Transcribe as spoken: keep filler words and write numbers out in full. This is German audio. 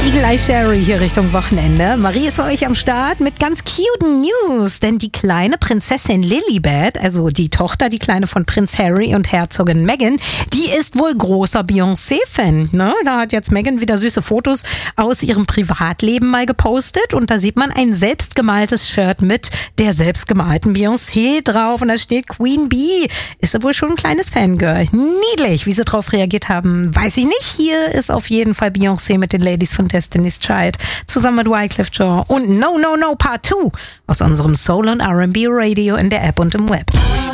Eagle Eye Sherry hier Richtung Wochenende. Marie ist für euch am Start mit ganz cuten News, denn die kleine Prinzessin Lilibet, also die Tochter, die kleine von Prinz Harry und Herzogin Meghan, die ist wohl großer Beyoncé-Fan. Ne? Da hat jetzt Meghan wieder süße Fotos aus ihrem Privatleben mal gepostet und da sieht man ein selbstgemaltes Shirt mit der selbstgemalten Beyoncé drauf und da steht Queen Bee. Ist sie wohl schon ein kleines Fangirl. Niedlich, wie sie drauf reagiert haben, weiß ich nicht. Hier ist auf jeden Fall Beyoncé mit den Ladies von Destiny's Child zusammen mit Wyclef Jean und No No No Part zwei aus unserem Soul und R and B Radio in der App und im Web.